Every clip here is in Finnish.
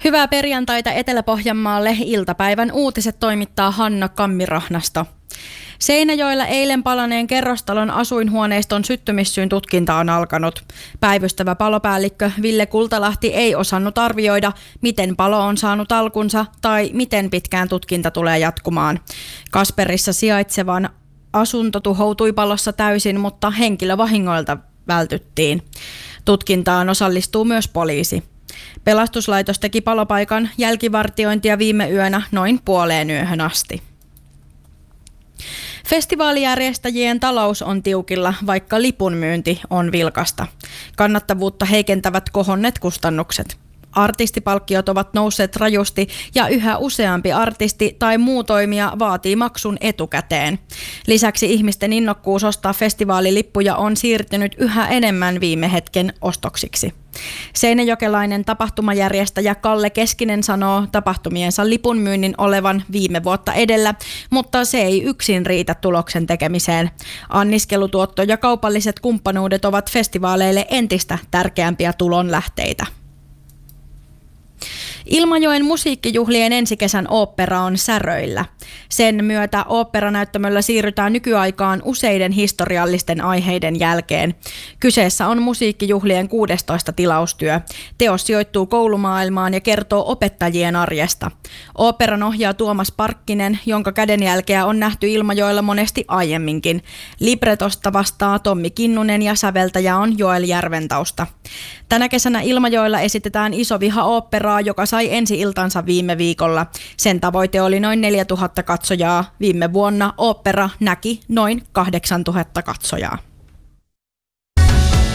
Hyvää perjantaita Etelä-Pohjanmaalle. Iltapäivän uutiset toimittaa Hanna Kammirahnasto. Seinäjoella eilen palaneen kerrostalon asuinhuoneiston syttymissyyn tutkinta on alkanut. Päivystävä palopäällikkö Ville Kultalahti ei osannut arvioida, miten palo on saanut alkunsa tai miten pitkään tutkinta tulee jatkumaan. Kasperissa sijaitsevan asunto tuhoutui palossa täysin, mutta henkilövahingoilta vältyttiin. Tutkintaan osallistuu myös poliisi. Pelastuslaitos teki palopaikan jälkivartiointia viime yönä noin puoleen yöhön asti. Festivaalijärjestäjien talous on tiukilla, vaikka lipunmyynti on vilkasta. Kannattavuutta heikentävät kohonneet kustannukset. Artistipalkkiot ovat nousseet rajusti ja yhä useampi artisti tai muu toimija vaatii maksun etukäteen. Lisäksi ihmisten innokkuus ostaa festivaalilippuja on siirtynyt yhä enemmän viime hetken ostoksiksi. Seinäjokelainen tapahtumajärjestäjä Kalle Keskinen sanoo tapahtumiensa lipunmyynnin olevan viime vuotta edellä, mutta se ei yksin riitä tuloksen tekemiseen. Anniskelutuotto ja kaupalliset kumppanuudet ovat festivaaleille entistä tärkeämpiä tulonlähteitä. Ilmajoen musiikkijuhlien ensi kesän ooppera on säröillä. Sen myötä oopperanäyttämöllä siirrytään nykyaikaan useiden historiallisten aiheiden jälkeen. Kyseessä on musiikkijuhlien 16 tilaustyö. Teos sijoittuu koulumaailmaan ja kertoo opettajien arjesta. Oopperan ohjaa Tuomas Parkkinen, jonka kädenjälkeä on nähty Ilmajoella monesti aiemminkin. Libretosta vastaa Tommi Kinnunen ja säveltäjä on Joel Järventausta. Tänä kesänä Ilmajoella esitetään Iso viha-oopperaa, joka sai ensi-iltansa viime viikolla. Sen tavoite oli noin 4000 katsojaa. Viime vuonna ooppera näki noin 8000 katsojaa. 14.32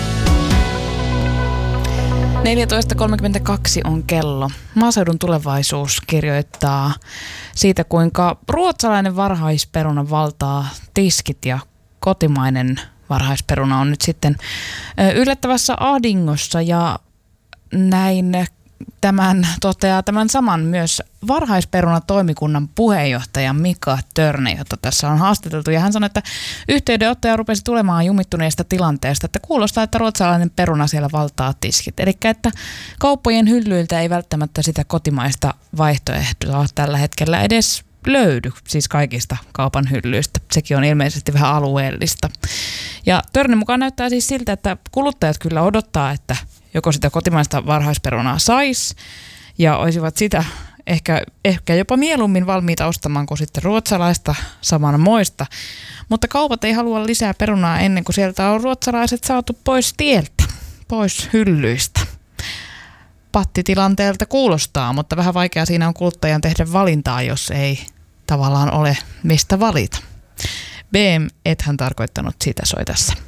on kello. Maaseudun Tulevaisuus kirjoittaa siitä, kuinka ruotsalainen varhaisperuna valtaa tiskit ja kotimainen varhaisperuna on nyt sitten yllättävässä ahdingossa, ja näin toteaa tämän saman myös varhaisperunatoimikunnan puheenjohtaja Mika Törne, jota tässä on haastateltu. Ja hän sanoi, että yhteydenottaja rupesi tulemaan jumittuneesta tilanteesta, että kuulostaa, että ruotsalainen peruna siellä valtaa tiskit. Eli että kauppojen hyllyiltä ei välttämättä sitä kotimaista vaihtoehtoa tällä hetkellä edes löydy, siis kaikista kaupan hyllyistä. Sekin on ilmeisesti vähän alueellista. Ja Törnen mukaan näyttää siis siltä, että kuluttajat kyllä odottaa, että joko sitä kotimaista varhaisperunaa saisi ja olisivat sitä ehkä jopa mieluummin valmiita ostamaan kuin sitten ruotsalaista samanmoista. Mutta kaupat ei halua lisää perunaa ennen kuin sieltä on ruotsalaiset saatu pois tieltä, pois hyllyistä. Pattitilanteelta kuulostaa, mutta vähän vaikea siinä on kuluttajan tehdä valintaa, jos ei tavallaan ole mistä valita. BM, ethän tarkoittanut sitä, soi tässä.